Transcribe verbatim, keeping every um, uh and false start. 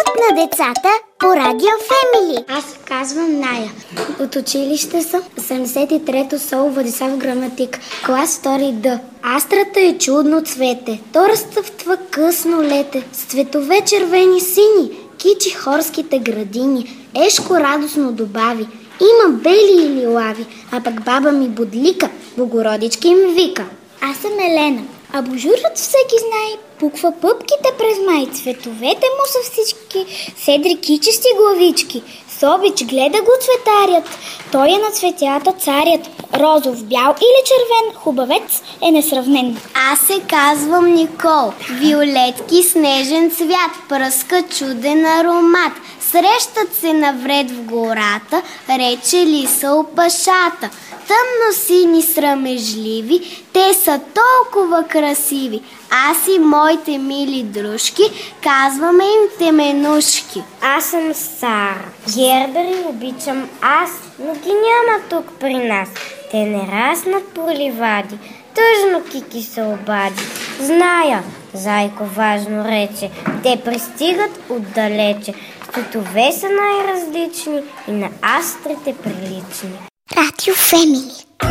Гласът на децата по Радио Фемили. Аз се казвам Ная. От училище съм осемдесет и трето СОУ Владислав Граматик, клас втори Д. Астрата е чудно цвете, то разцъфтва късно лете, с цветове червени сини, кичи хорските градини. Ешко радостно добави: има бели и лилави, а пък баба ми бодлика, Богородички им вика. Аз съм Елена. А божурът всеки знае, пуква пъпките през май, цветовете му са всички, седри кичести главички. С обич гледа го цветарят, той е на цветята царят, розов, бял или червен, хубавец е несравнен. Аз се казвам Никол, виолетки снежен цвят, пръска чуден аромат. Срещат се навред в гората, рече лиса опашата. Тъмно сини срамежливи, те са толкова красиви. Аз и моите мили дружки казваме им теменушки. Аз съм Сара. Гербери обичам аз, но ги няма тук при нас. Те не раснат по ливади, тъжно Кики се обади. Зная, зайко важно рече, те пристигат отдалече. Цветове са най-различни и на астрите прилични. Радио Фемили.